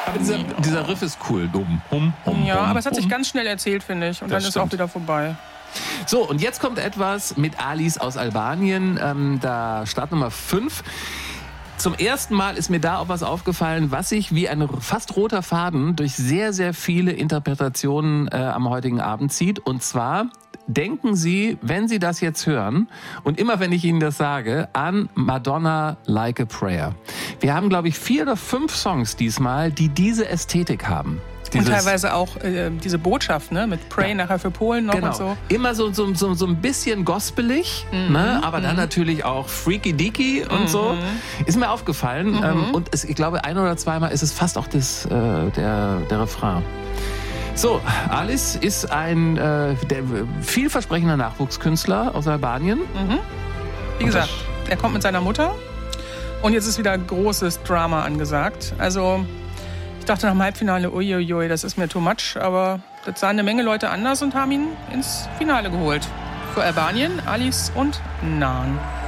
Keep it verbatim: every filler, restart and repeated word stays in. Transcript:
Aber dieser, dieser Riff ist cool. Hum, hum, hum, ja, hum, aber es hat hum. sich ganz schnell erzählt, finde ich. Und Das dann ist stimmt. auch wieder vorbei. So, und jetzt kommt etwas mit Alice aus Albanien. Ähm, da Startnummer fünf. Zum ersten Mal ist mir da auch was aufgefallen, was sich wie ein fast roter Faden durch sehr, sehr viele Interpretationen äh, am heutigen Abend zieht. Und zwar denken Sie, wenn Sie das jetzt hören, und immer wenn ich Ihnen das sage, an Madonna Like a Prayer. Wir haben, glaube ich, vier oder fünf Songs diesmal, die diese Ästhetik haben. Und Dieses, teilweise auch äh, diese Botschaft, ne? Mit Pray Ja. nachher für Polen noch genau. und so. Immer so, so, so, so ein bisschen gospelig, Mhm. ne? Aber dann natürlich auch freaky deaky und Mhm. so. Ist mir aufgefallen. Mhm. Ähm, und es, ich glaube, ein oder zweimal ist es fast auch das, äh, der, der Refrain. So, Alice ist ein äh, der, vielversprechender Nachwuchskünstler aus Albanien. Mhm. Wie gesagt, er kommt mit seiner Mutter. Und jetzt ist wieder großes Drama angesagt. Also, ich dachte nach dem Halbfinale, uiuiui, das ist mir too much. Aber das sahen eine Menge Leute anders und haben ihn ins Finale geholt. Für Albanien, Alice und Nan.